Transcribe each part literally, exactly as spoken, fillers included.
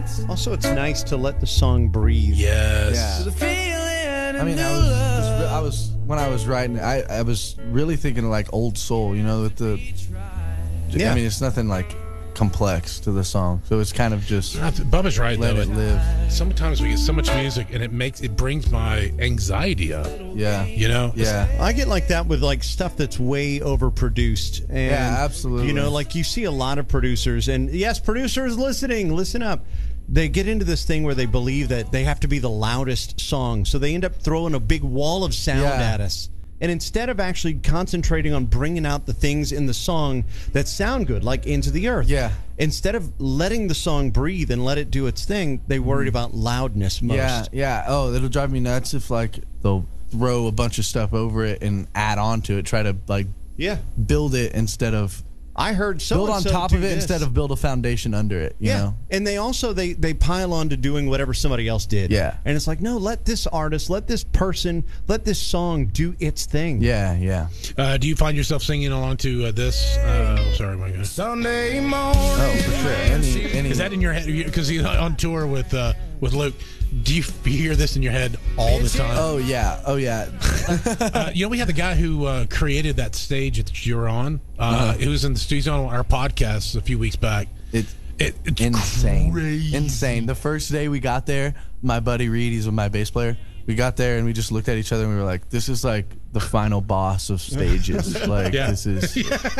Also, it's nice to let the song breathe. Yes. Yeah. I mean, I was, just, I was when I was writing, I, I was really thinking of like old soul, you know, with the. Yeah. I mean, it's nothing like complex to the song, so it's kind of just Bubba's right. let though. it live. Sometimes we get so much music, and it makes it brings my anxiety up. Yeah. You know. Yeah. I get like that with like stuff that's way overproduced. And, Yeah, absolutely. You know, like you see a lot of producers, and yes, producers listening, listen up. They get into this thing where they believe that they have to be the loudest song, so they end up throwing a big wall of sound Yeah. at us. And instead of actually concentrating on bringing out the things in the song that sound good, like Into the Earth, Yeah. instead of letting the song breathe and let it do its thing, they worried about loudness most. Yeah, yeah. Oh, it'll drive me nuts if like they'll throw a bunch of stuff over it and add on to it, try to like Yeah. build it instead of I heard so build on top of it instead of build a foundation under it. You yeah, know? and they also they they pile on to doing whatever somebody else did. Yeah. And it's like, no, let this artist, let this person, let this song do its thing. Yeah, yeah. Uh, do you find yourself singing along to uh, this? Uh, sorry, my God. Sunday morning. Oh, for sure. Any, any, Is that in your head? Because he's on tour with uh, with Luke. Do you hear this in your head all the time? Oh yeah, oh yeah. Uh, you know, we had the guy who uh, created that stage that you're on. Uh, Uh-huh. It was in the studio on our podcast a few weeks back. It's It, it's insane, crazy. insane. The first day we got there, my buddy Reed, he's my bass player. We got there and we just looked at each other and we were like, "This is like the final boss of stages. Like Yeah. this is."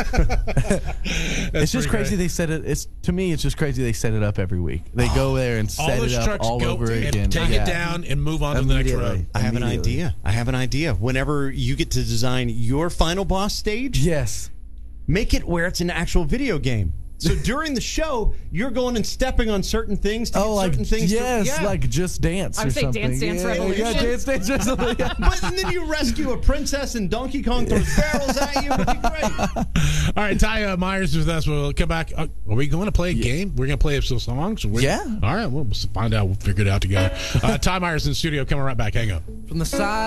That's It's just pretty crazy. great. They set it. It's to me. It's just crazy. They set it up every week. They go there and All set those it up trucks all go over and again. take Yeah. it down and move on to the next Immediately. road. I have an Immediately. idea. I have an idea. Whenever you get to design your final boss stage, Yes. make it where it's an actual video game. So during the show, you're going and stepping on certain things to Oh, get like certain things. yes, to, yeah. like Just Dance. I or would say something. Dance Dance yeah, Revolution. Yeah, Dance Dance Revolution. Yeah. But and then you rescue a princess and Donkey Kong throws barrels at you. It'd be great. All right, Ty uh, Myers is with us. We'll come back. Uh, are we going to play a game? We're going to play some songs? We're- Yeah. All right, we'll find out. We'll figure it out together. Uh, Ty Myers in the studio. Coming right back. Hang up. From the side.